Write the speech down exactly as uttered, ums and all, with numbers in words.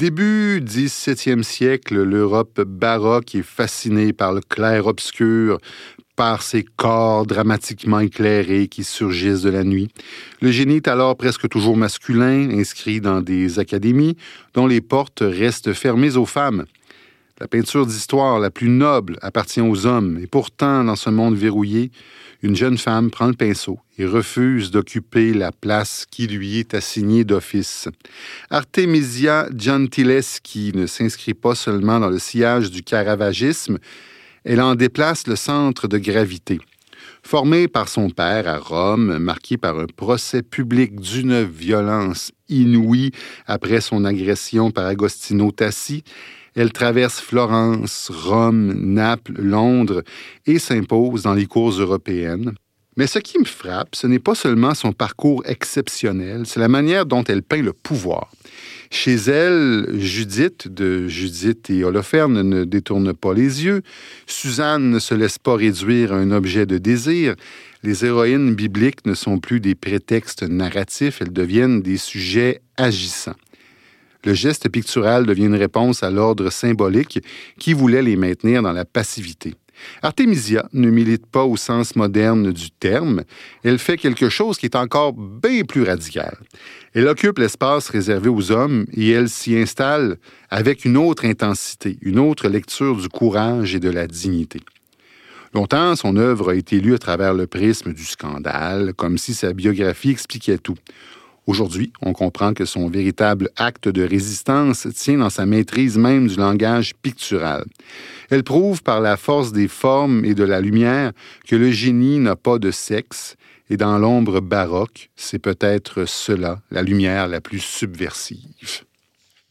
Début dix-septième siècle, l'Europe baroque est fascinée par le clair-obscur, par ces corps dramatiquement éclairés qui surgissent de la nuit. Le génie est alors presque toujours masculin, inscrit dans des académies dont les portes restent fermées aux femmes. La peinture d'histoire la plus noble appartient aux hommes, et pourtant, dans ce monde verrouillé, une jeune femme prend le pinceau et refuse d'occuper la place qui lui est assignée d'office. Artemisia Gentileschi ne s'inscrit pas seulement dans le sillage du caravagisme, elle en déplace le centre de gravité. Formée par son père à Rome, marquée par un procès public d'une violence inouïe après son agression par Agostino Tassi, elle traverse Florence, Rome, Naples, Londres et s'impose dans les cours européennes. Mais ce qui me frappe, ce n'est pas seulement son parcours exceptionnel, c'est la manière dont elle peint le pouvoir. Chez elle, Judith, de Judith et Holoferne, ne détourne pas les yeux. Suzanne ne se laisse pas réduire à un objet de désir. Les héroïnes bibliques ne sont plus des prétextes narratifs, elles deviennent des sujets agissants. Le geste pictural devient une réponse à l'ordre symbolique qui voulait les maintenir dans la passivité. Artemisia ne milite pas au sens moderne du terme. Elle fait quelque chose qui est encore bien plus radical. Elle occupe l'espace réservé aux hommes et elle s'y installe avec une autre intensité, une autre lecture du courage et de la dignité. Longtemps, son œuvre a été lue à travers le prisme du scandale, comme si sa biographie expliquait tout. Aujourd'hui, on comprend que son véritable acte de résistance tient dans sa maîtrise même du langage pictural. Elle prouve par la force des formes et de la lumière que le génie n'a pas de sexe, et dans l'ombre baroque, c'est peut-être cela, la lumière la plus subversive.